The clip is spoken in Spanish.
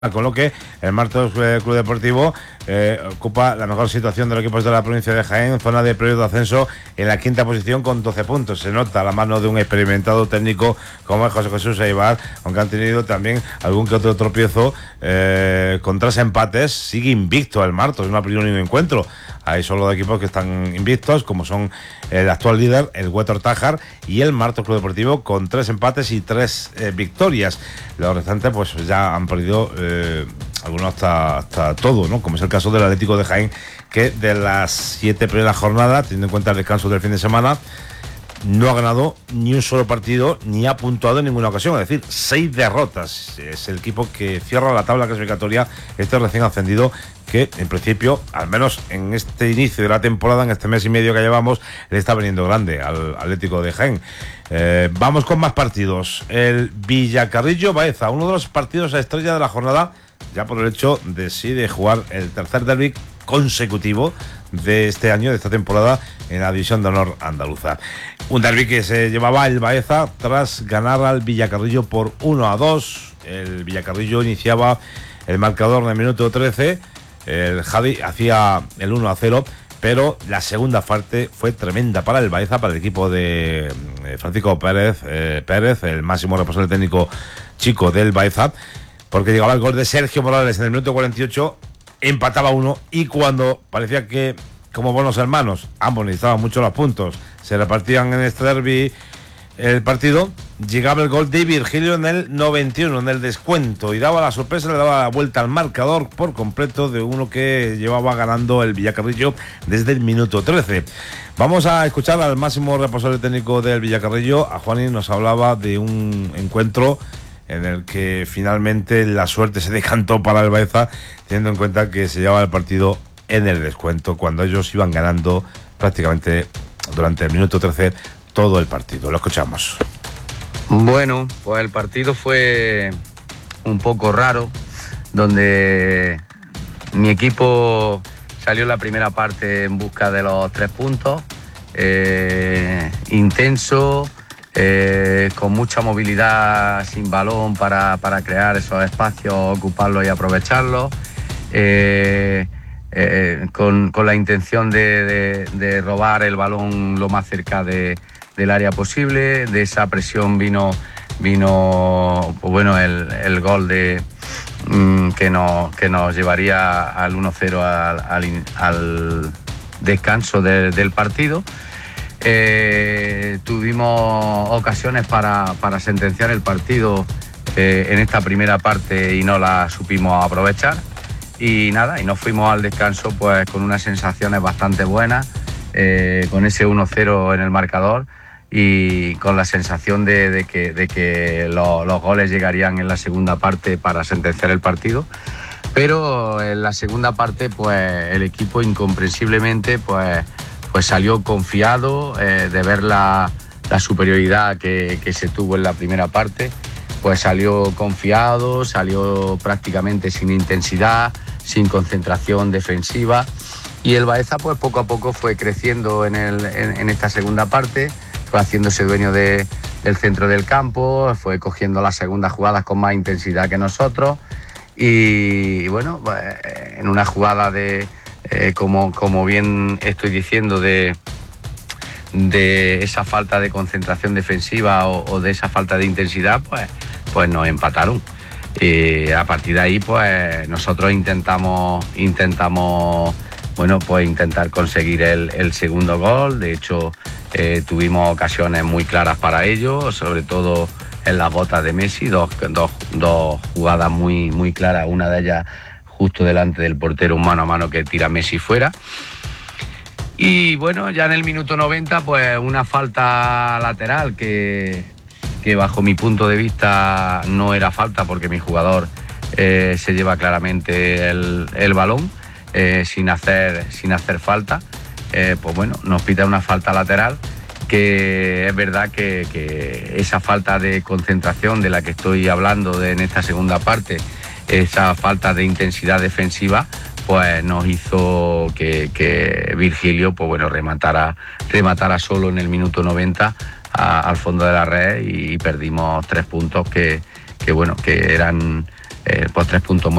con lo que el Martos Club Deportivo ocupa la mejor situación de los equipos de la provincia de Jaén, zona de periodo de ascenso, en la quinta posición con 12 puntos. Se nota la mano de un experimentado técnico como es José Jesús Eibar, aunque han tenido también algún que otro tropiezo con 3 empates. Sigue invicto el Martos, no ha perdido ningún encuentro. Hay solo dos equipos que están invictos, como son el actual líder, el Huétor Tájar, y el Martos Club Deportivo, con 3 empates y 3 victorias. Los restantes pues ya han perdido algunos hasta todo, ¿no? Como es el caso del Atlético de Jaén, que de las 7 primeras jornadas, teniendo en cuenta el descanso del fin de semana, no ha ganado ni un solo partido, ni ha puntuado en ninguna ocasión, es decir, 6 derrotas. Es el equipo que cierra la tabla clasificatoria, este recién ascendido, que en principio, al menos en este inicio de la temporada, en este mes y medio que llevamos, le está veniendo grande al Atlético de Jaén. Vamos con más partidos. El Villacarrillo-Baeza, uno de los partidos a estrella de la jornada, ya por el hecho de jugar el tercer derbi consecutivo de este año, de esta temporada, en la División de Honor andaluza. Un derbi que se llevaba el Baeza tras ganar al Villacarrillo por 1-2. El Villacarrillo iniciaba el marcador en el minuto 13. El Javi hacía el 1-0, pero la segunda parte fue tremenda para el Baeza, para el equipo de Francisco Pérez, el máximo responsable técnico chico del Baeza, porque llegaba el gol de Sergio Morales en el minuto 48, empataba 1, y cuando parecía que, como buenos hermanos, ambos necesitaban mucho los puntos, se repartían en este derbi el partido, llegaba el gol de Virgilio en el 91, en el descuento, y daba la sorpresa, le daba la vuelta al marcador por completo de uno que llevaba ganando el Villacarrillo desde el minuto 13. Vamos a escuchar al máximo responsable técnico del Villacarrillo. A Juani nos hablaba de un encuentro en el que finalmente la suerte se decantó para el Baeza, teniendo en cuenta que se llevaba el partido en el descuento, cuando ellos iban ganando prácticamente durante el minuto 13 todo el partido. Lo escuchamos. Bueno, pues el partido fue un poco raro, donde mi equipo salió en la primera parte en busca de los 3 puntos, intenso, con mucha movilidad sin balón para crear esos espacios, ocuparlos y aprovecharlos, con la intención de robar el balón lo más cerca del área posible. De esa presión vino pues bueno, el gol que nos llevaría al 1-0 al descanso del partido. Tuvimos ocasiones para sentenciar el partido en esta primera parte y no la supimos aprovechar, y nos fuimos al descanso pues con unas sensaciones bastante buenas, con ese 1-0 en el marcador, y con la sensación de que los goles llegarían en la segunda parte para sentenciar el partido. Pero en la segunda parte pues el equipo incomprensiblemente pues salió confiado, de ver la superioridad que se tuvo en la primera parte, pues salió confiado, salió prácticamente sin intensidad, sin concentración defensiva, y el Baeza pues poco a poco fue creciendo en esta segunda parte, fue haciéndose dueño del centro del campo, fue cogiendo las segundas jugadas con más intensidad que nosotros, y bueno, pues, en una jugada como bien estoy diciendo, de esa falta de concentración defensiva o de esa falta de intensidad, pues nos empataron. A partir de ahí pues nosotros intentamos bueno, pues intentar conseguir el segundo gol. De hecho, tuvimos ocasiones muy claras para ello, sobre todo en las botas de Messi, dos jugadas muy claras, una de ellas justo delante del portero, un mano a mano que tira Messi fuera. Y bueno, ya en el minuto 90 pues una falta lateral que bajo mi punto de vista no era falta, porque mi jugador se lleva claramente el balón sin hacer falta. Pues bueno, nos pita una falta lateral, que es verdad que esa falta de concentración de la que estoy hablando en esta segunda parte, esa falta de intensidad defensiva, pues nos hizo que Virgilio pues bueno, rematara solo en el minuto 90 al fondo de la red, y perdimos 3 puntos que bueno, que eran pues 3 puntos muy